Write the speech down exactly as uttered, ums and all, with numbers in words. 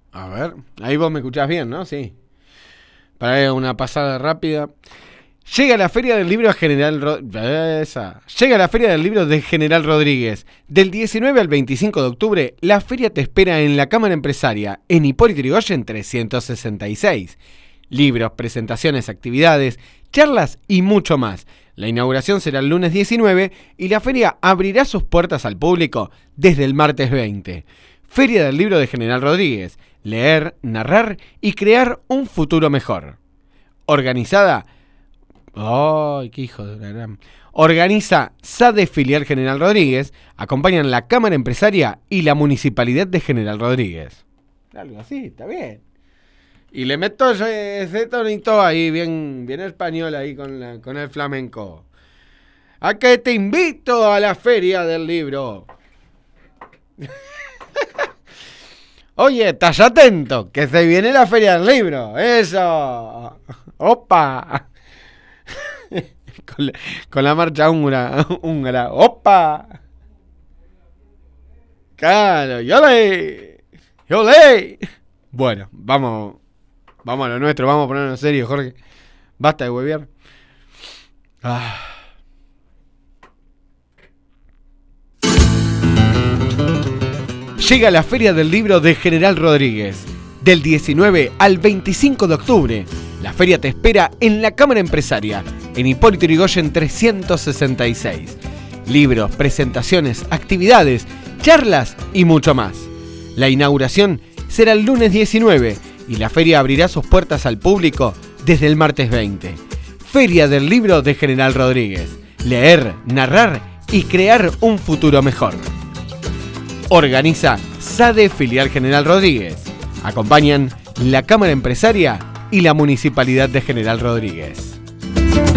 A ver, ahí vos me escuchás bien, ¿no? Sí. Para una pasada rápida. Llega la Feria del Libro General Ro- Esa. Llega la Feria del Libro de General Rodríguez. Del diecinueve al veinticinco de octubre, la feria te espera en la Cámara Empresaria, en Hipólito Yrigoyen trescientos sesenta y seis. Libros, presentaciones, actividades, charlas y mucho más. La inauguración será el lunes diecinueve y la feria abrirá sus puertas al público desde el martes veinte. Feria del Libro de General Rodríguez. Leer, narrar y crear un futuro mejor. Organizada... ¡Ay, qué hijo de la gran! Organiza SADE Filial General Rodríguez, acompañan la Cámara Empresaria y la Municipalidad de General Rodríguez. Algo así, está bien. Y le meto ese, ese tonito ahí, bien, bien español ahí con, la, con el flamenco. A que te invito a la Feria del Libro. Oye, estás atento, que se viene la Feria del Libro. Eso. Opa. Con la, con la marcha húngara, húngara. ¡Opa! Claro, ¡yole! ¡Yole! Bueno, vamos, vamos a lo nuestro, vamos a ponernos en serio, Jorge. Basta de huevear. Ah. Llega la Feria del Libro de General Rodríguez. Del diecinueve al veinticinco de octubre, la feria te espera en la Cámara Empresaria, en Hipólito Yrigoyen trescientos sesenta y seis. Libros, presentaciones, actividades, charlas y mucho más. La inauguración será el lunes diecinueve y la feria abrirá sus puertas al público desde el martes veinte. Feria del Libro de General Rodríguez. Leer, narrar y crear un futuro mejor. Organiza SADE Filial General Rodríguez. Acompañan la Cámara Empresaria y la Municipalidad de General Rodríguez.